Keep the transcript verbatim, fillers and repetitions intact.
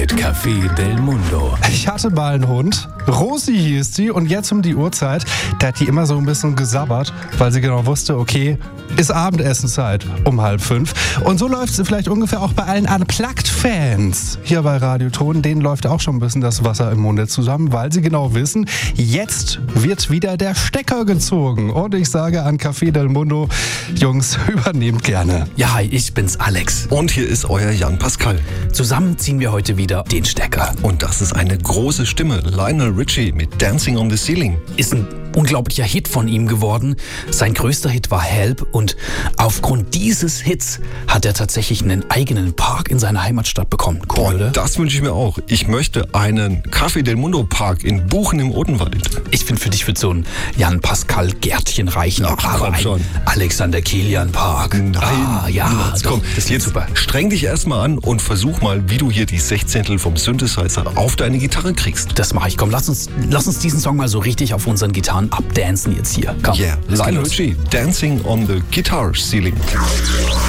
Mit Café del Mundo. Ich hatte mal einen Hund, Rosi hieß sie, und jetzt um die Uhrzeit, da hat die immer so ein bisschen gesabbert, weil sie genau wusste, okay, ist Abendessenzeit um halb fünf. Und so läuft es vielleicht ungefähr auch bei allen Unplugged-Fans hier bei Radioton. Denen läuft auch schon ein bisschen das Wasser im Munde zusammen, weil sie genau wissen, jetzt wird wieder der Stecker gezogen. Und ich sage an Café del Mundo, Jungs, übernehmt gerne. Ja, hi, ich bin's, Alex. Und hier ist euer Jan Pascal. Zusammen ziehen wir heute wieder den Stecker. Und das ist eine große Stimme, Lionel Richie mit Dancing on the Ceiling. Ist ein unglaublicher Hit von ihm geworden. Sein größter Hit war Help und aufgrund dieses Hits hat er tatsächlich einen eigenen Park in seiner Heimatstadt bekommen. Cool, Boah, oder? Das wünsche ich mir auch. Ich möchte einen Café del Mundo Park in Buchen im Odenwald. Ich finde, für dich wird so ein Jan-Pascal-Gärtchen reichen. Ach, aber komm ein schon. Nein, Alexander-Kilian-Park. Ah, ja, niemals. doch, Komm, das wird jetzt super. streng dich erstmal an und versuch mal, wie du hier die Sechzehntel vom Synthesizer auf deine Gitarre kriegst. Das mache ich. Komm, lass uns, lass uns diesen Song mal so richtig auf unseren Gitarren abdancen jetzt hier. Komm, Yeah, es geht Lionel los. Richie, Dancing on the Guitar Ceiling.